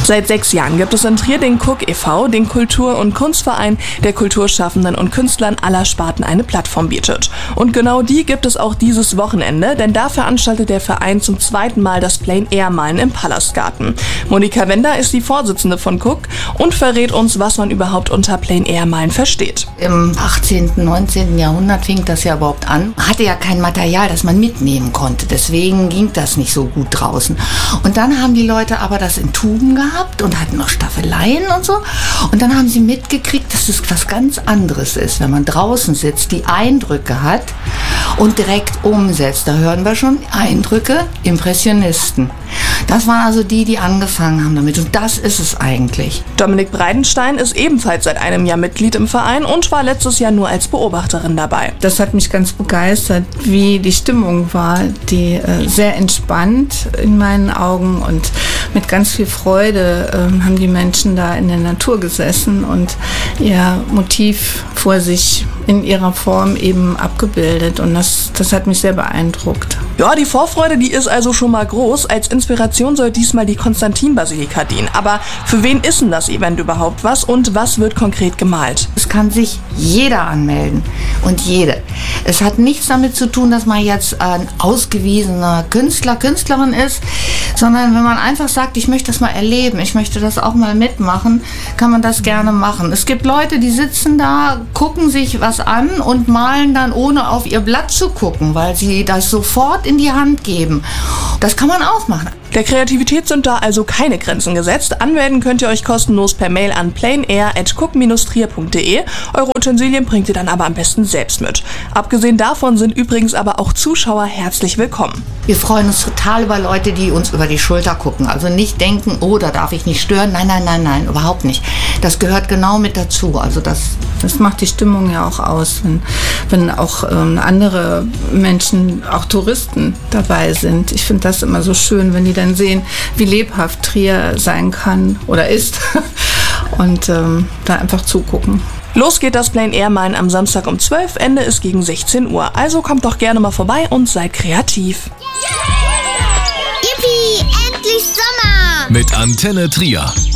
Seit 6 Jahren gibt es in Trier den KUK e.V., den Kultur- und Kunstverein, der Kulturschaffenden und Künstlern aller Sparten eine Plattform bietet. Und genau die gibt es auch dieses Wochenende, denn da veranstaltet der Verein zum 2. Mal das Plein-Air-Malen im Palastgarten. Monika Wender ist die Vorsitzende von KUK und verrät uns, was man überhaupt unter Plein-Air-Malen versteht. Im 18., 19. Jahrhundert fing das ja überhaupt an. Man hatte ja kein Material, das man mitnehmen konnte. Deswegen ging das nicht so gut draußen. Und dann haben die Leute aber das in Tuben gehabt und hatten noch Staffeleien und so. Und dann haben sie mitgekriegt, dass es was ganz anderes ist, wenn man draußen sitzt, die Eindrücke hat und direkt umsetzt. Da hören wir schon Eindrücke, Impressionisten. Das waren also die angefangen haben damit. Und das ist es eigentlich. Dominik Breidenstein ist ebenfalls seit einem Jahr Mitglied im Verein und war letztes Jahr nur als Beobachterin dabei. Das hat mich ganz begeistert, wie die Stimmung war, die sehr entspannt in meinen Augen und mit ganz viel Freude haben die Menschen da in der Natur gesessen und ihr Motiv vor sich in ihrer Form eben abgebildet und das hat mich sehr beeindruckt. Ja, die Vorfreude, die ist also schon mal groß. Als Inspiration soll diesmal die Konstantin-Basilika dienen. Aber für wen ist denn das Event überhaupt was und was wird konkret gemalt? Es kann sich jeder anmelden und jede. Es hat nichts damit zu tun, dass man jetzt ein ausgewiesener Künstler, Künstlerin ist, sondern wenn man einfach sagt, ich möchte das mal erleben, ich möchte das auch mal mitmachen, kann man das gerne machen. Es gibt Leute, die sitzen da, gucken sich was an und malen dann, ohne auf ihr Blatt zu gucken, weil sie das sofort in die Hand geben. Das kann man auch machen. Der Kreativität sind da also keine Grenzen gesetzt. Anmelden könnt ihr euch kostenlos per Mail an pleinair@kuk-trier.de. Eure Utensilien bringt ihr dann aber am besten selbst mit. Abgesehen davon sind übrigens aber auch Zuschauer herzlich willkommen. Wir freuen uns total über Leute, die uns über die Schulter gucken. Also nicht denken, oh, da darf ich nicht stören. Nein, überhaupt nicht. Das gehört genau mit dazu. Also das macht die Stimmung ja auch aus, wenn auch andere Menschen, auch Touristen dabei sind. Ich finde das immer so schön, wenn die dann sehen, wie lebhaft Trier sein kann oder ist und da einfach zugucken. Los geht das Plein-Air-Malen am Samstag um 12, Ende ist gegen 16 Uhr. Also kommt doch gerne mal vorbei und seid kreativ. Yippie, endlich Sommer! Mit Antenne Trier.